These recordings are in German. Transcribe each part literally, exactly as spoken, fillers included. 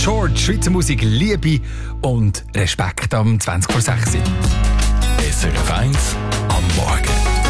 George, Schweizer Musik, Liebe und Respekt am zwanzig vor sechs. S R F eins am Morgen.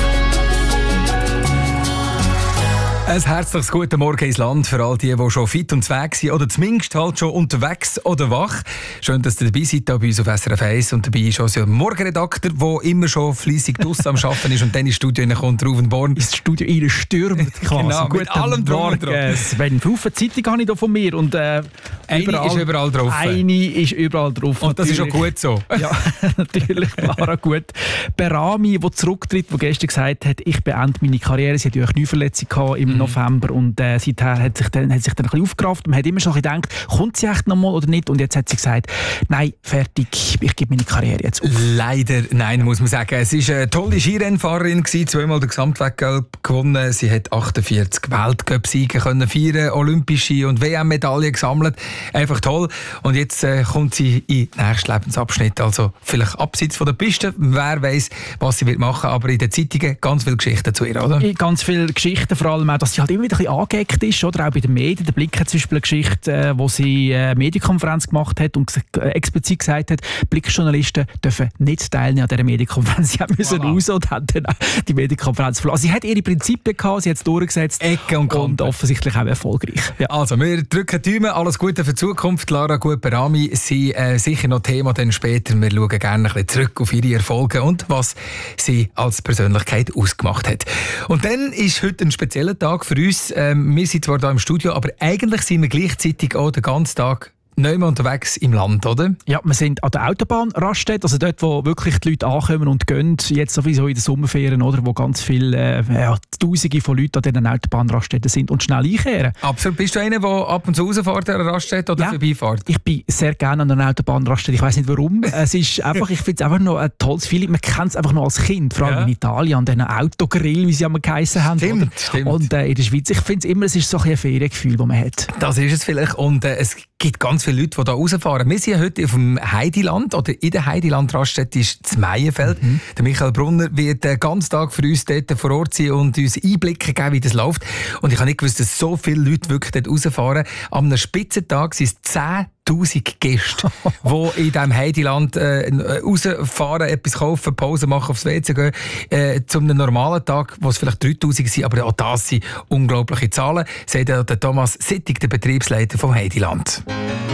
Ein herzliches guten Morgen ins Land für all die, die schon fit und weg sind oder zumindest halt schon unterwegs oder wach. Schön, dass ihr dabei seid hier bei uns auf S R F eins und dabei ist auch ein Morgenredakteur, der immer schon fleissig draussen am Arbeiten ist und dann ins Studio kommt, Ruven Born. Ins Studio reinstürmt quasi. Genau, Guten mit allem drum und dran. Sven, Haufen Zeitung habe ich hier von mir und äh, eine überall, ist überall drauf. Eine ist überall drauf. Und das natürlich. Ist auch gut so. Ja, natürlich, Clara, gut. Berami, der zurücktritt, der gestern gesagt hat, ich beende meine Karriere. Sie hatte ja eine Knieverletzung gehabt im mhm. November und äh, seither hat sich dann, hat sich dann ein bisschen aufgerafft. Man hat immer schon gedacht, kommt sie echt noch mal oder nicht? Und jetzt hat sie gesagt, nein, fertig, ich gebe meine Karriere jetzt auf. Leider nein, muss man sagen. Es war eine tolle Skirennfahrerin, zweimal den Gesamtweltcup gewonnen. Sie hat achtundvierzig Weltcup-Siege können feiern, olympische und W M-Medaillen gesammelt. Einfach toll. Und jetzt äh, kommt sie in den nächsten Lebensabschnitt. Also vielleicht abseits von der Piste. Wer weiß, was sie wird machen. Aber in den Zeitungen ganz viele Geschichten zu ihr, oder? Ganz viele Geschichten, vor allem auch, dass sie halt immer wieder ein bisschen angeeckt ist, oder auch bei den Medien. Der Blick hat zum Beispiel eine Geschichte, äh, wo sie eine Medienkonferenz gemacht hat und äh, explizit gesagt hat, Blickjournalisten dürfen nicht teilnehmen an dieser Medienkonferenz. Sie haben müssen voilà. raus und haben dann die Medienkonferenz verloren. Also sie hat ihre Prinzipien gehabt, sie hat es durchgesetzt. Ecke und, und offensichtlich auch erfolgreich. Ja. Also, wir drücken die Daumen, alles Gute für die Zukunft. Lara Gut-Berami, Sie äh, sicher noch Thema dann später. Wir schauen gerne ein bisschen zurück auf Ihre Erfolge und was sie als Persönlichkeit ausgemacht hat. Und dann ist heute ein spezieller Tag für uns. Ähm, wir sind zwar hier im Studio, aber eigentlich sind wir gleichzeitig auch den ganzen Tag nicht mehr unterwegs im Land, oder? Ja, wir sind an der Autobahnraststätte, also dort, wo wirklich die Leute ankommen und gehen, jetzt sowieso in den Sommerferien, oder, wo ganz viele, äh, ja, Tausende von Leuten an diesen Autobahnraststätten sind und schnell einkehren. Absolut. Bist du einer, der ab und zu rausfährt an einer Raststätte oder ja, vorbeifährt? Ich bin sehr gerne an einer Autobahnraststätte. Ich weiss nicht warum. es ist einfach, ich finde es einfach noch ein tolles Feeling. Man kennt es einfach noch als Kind, vor allem ja. in Italien, an diesen Autogrill, wie sie einmal geheissen haben. Stimmt, oder? stimmt. Und äh, in der Schweiz, ich finde es immer, es ist so ein Feriengefühl, das man hat. Das ist es vielleicht. Und äh, es gibt ganz viele Leute, die hier rausfahren. Wir sind heute auf dem Heidiland, oder in der Heidiland-Raststätte ist das Meienfeld. Mhm. Der Michael Brunner wird den ganzen Tag für uns dort vor Ort sein und uns Einblicke geben, wie das läuft. Und ich habe nicht gewusst, dass so viele Leute wirklich dort rausfahren. Am einem Spitzentag sind es zehntausend Gäste, die in diesem Heidiland äh, rausfahren, etwas kaufen, Pause machen, aufs W C gehen. Äh, zu einem normalen Tag, wo es vielleicht dreitausend sind, aber auch das sind unglaubliche Zahlen, sagt der Thomas Sittig, der Betriebsleiter vom Heidiland.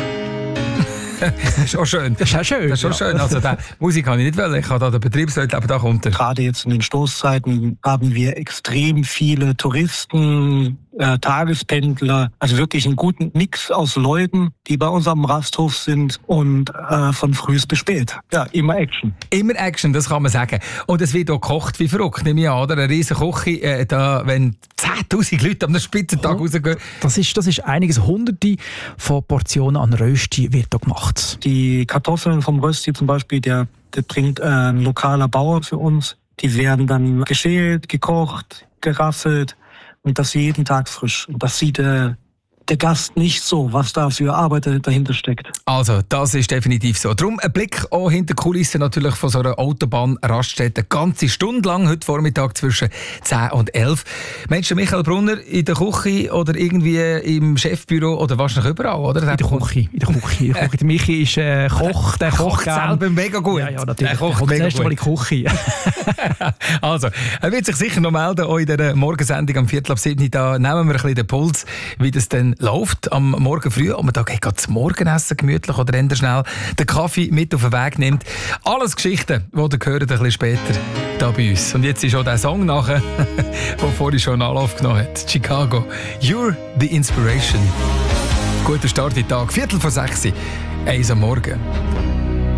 Das ist auch schön. Das ist auch schön. Das ist auch schön. Also, die Musik kann ich nicht wollen. Ich habe da den Betriebsleiter, aber da kommt er. Gerade jetzt in den Stoßzeiten haben wir extrem viele Touristen, äh, Tagespendler, also wirklich einen guten Mix aus Leuten, die bei uns am Rasthof sind und äh, von früh bis spät. Ja, immer Action. Immer Action, das kann man sagen. Und es wird auch gekocht wie verrückt, nehme ich an, oder? Eine riesen Küche, äh, da, wenn zehntausend Leute am Spitzentag oh, rausgehen. Das ist, das ist einiges. Hunderte von Portionen an Rösti wird da gemacht. Die Kartoffeln vom Rösti zum Beispiel, der, der bringt äh, ein lokaler Bauer für uns. Die werden dann geschält, gekocht, geraffelt und das jeden Tag frisch. Und das sieht äh, der Gast nicht so, was da für Arbeit dahinter steckt. Also, das ist definitiv so. Darum ein Blick auch hinter die Kulissen natürlich von so einer Autobahnraststätte. Eine ganze Stunde lang, heute Vormittag zwischen zehn und elf. Meinst du Michael Brunner in der Küche oder irgendwie im Chefbüro oder wahrscheinlich überall, oder? In der Küche. In der Küche. In der Küche. Der Michi ist äh, Koch, der, der kocht selber mega gut. Ja, ja, natürlich. Der kocht mega gut. Mal in die Küche. Also, er wird sich sicher noch melden, auch in dieser Morgensendung am Viertel ab sieben. Da nehmen wir ein bisschen den Puls, wie das dann läuft am Morgen früh, ob man da geht das Morgenessen gemütlich oder eher schnell den Kaffee mit auf den Weg nimmt. Alles Geschichten, die ihr gehört, ein bisschen später da bei uns. Und jetzt ist auch der Song nachher, den vorhin schon Anlauf genommen hat. Chicago. You're the Inspiration. Guter Start in den Tag. Viertel vor sechs. Eins am Morgen.